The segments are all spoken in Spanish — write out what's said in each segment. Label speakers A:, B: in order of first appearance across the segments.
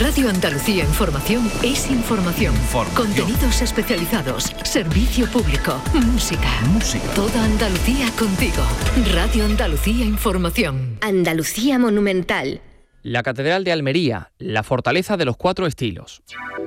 A: Radio Andalucía Información es información. Contenidos especializados, servicio público, música. Toda Andalucía contigo. Radio Andalucía Información.
B: Andalucía Monumental.
C: La Catedral de Almería, la fortaleza de los 4 estilos.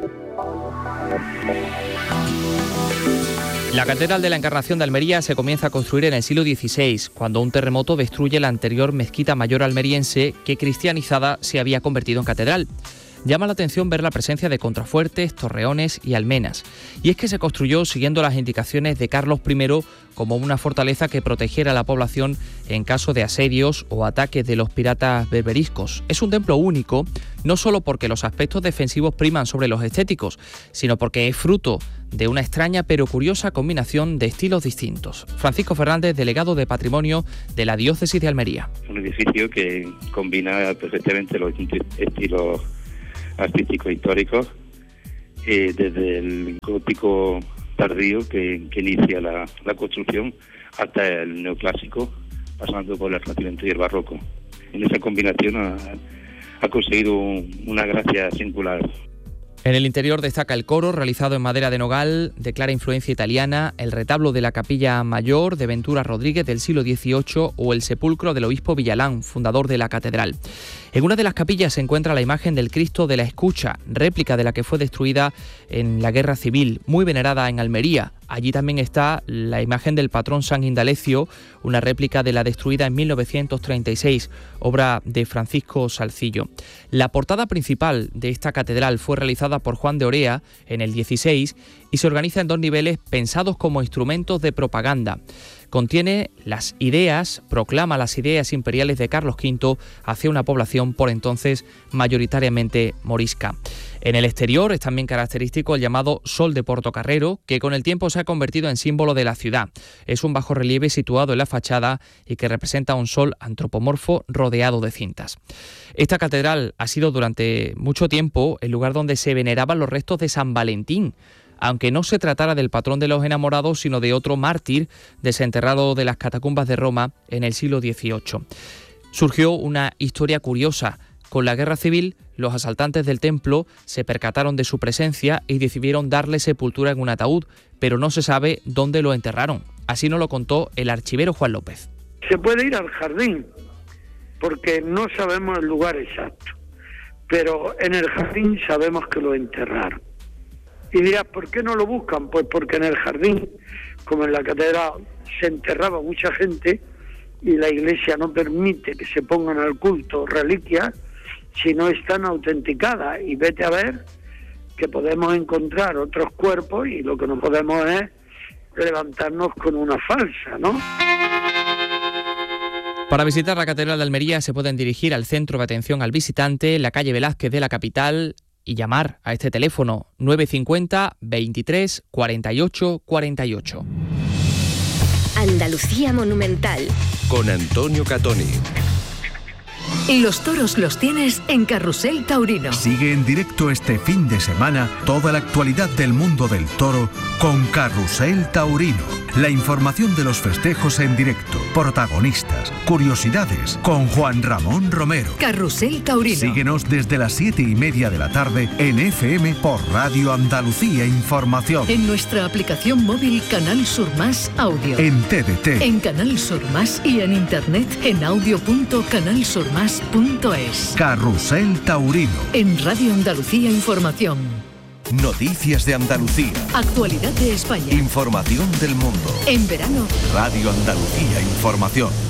C: La Catedral de la Encarnación de Almería se comienza a construir en el siglo XVI, cuando un terremoto destruye la anterior mezquita mayor almeriense que, cristianizada, se había convertido en catedral. Llama la atención ver la presencia de contrafuertes, torreones y almenas. Y es que se construyó siguiendo las indicaciones de Carlos I como una fortaleza que protegiera a la población en caso de asedios o ataques de los piratas berberiscos. Es un templo único, no solo porque los aspectos defensivos priman sobre los estéticos, sino porque es fruto de una extraña pero curiosa combinación de estilos distintos. Francisco Fernández, delegado de Patrimonio de la Diócesis de Almería.
D: Un edificio que combina perfectamente los estilos artísticos históricos, desde el gótico tardío que inicia la construcción hasta el neoclásico, pasando por el Renacimiento y el barroco. En esa combinación ha conseguido una gracia singular.
C: En el interior destaca el coro, realizado en madera de nogal, de clara influencia italiana, el retablo de la Capilla Mayor de Ventura Rodríguez del siglo XVIII o el sepulcro del obispo Villalán, fundador de la catedral. En una de las capillas se encuentra la imagen del Cristo de la Escucha, réplica de la que fue destruida en la Guerra Civil, muy venerada en Almería. Allí también está la imagen del patrón San Indalecio, una réplica de la destruida en 1936, obra de Francisco Salcillo. La portada principal de esta catedral fue realizada por Juan de Orea en el 16 y se organiza en 2 niveles pensados como instrumentos de propaganda. Contiene las ideas, proclama las ideas imperiales de Carlos V hacia una población por entonces mayoritariamente morisca. En el exterior es también característico el llamado Sol de Portocarrero, que con el tiempo se ha convertido en símbolo de la ciudad. Es un bajorrelieve situado en la fachada y que representa un sol antropomorfo rodeado de cintas. Esta catedral ha sido durante mucho tiempo el lugar donde se veneraban los restos de San Valentín, aunque no se tratara del patrón de los enamorados, sino de otro mártir desenterrado de las catacumbas de Roma en el siglo XVIII. Surgió una historia curiosa. Con la Guerra Civil, los asaltantes del templo se percataron de su presencia y decidieron darle sepultura en un ataúd, pero no se sabe dónde lo enterraron. Así nos lo contó el archivero Juan López.
E: Se puede ir al jardín, porque no sabemos el lugar exacto, pero en el jardín sabemos que lo enterraron. Y dirás, ¿por qué no lo buscan? Pues porque en el jardín, como en la catedral, se enterraba mucha gente y la Iglesia no permite que se pongan al culto reliquias si no están autenticadas. Y vete a ver que podemos encontrar otros cuerpos y lo que no podemos es levantarnos con una falsa, ¿no?
C: Para visitar la Catedral de Almería se pueden dirigir al Centro de Atención al Visitante, en la calle Velázquez de la capital, y llamar a este teléfono 950 23 48 48.
B: Andalucía Monumental.
F: Con Antonio Catoni.
A: Los toros los tienes en Carrusel Taurino.
G: Sigue en directo este fin de semana toda la actualidad del mundo del toro con Carrusel Taurino. La información de los festejos en directo, protagonistas, curiosidades, con Juan Ramón Romero.
A: Carrusel Taurino.
G: Síguenos desde las 7:30 de la tarde en FM por Radio Andalucía Información.
A: En nuestra aplicación móvil Canal Sur Más Audio.
G: En TDT.
A: En Canal Sur Más y en internet en audio.canalsurmas.es.
G: Carrusel Taurino.
A: En Radio Andalucía Información.
F: Noticias de Andalucía.
A: Actualidad de España.
F: Información del mundo.
A: En verano.
F: Radio Andalucía Información.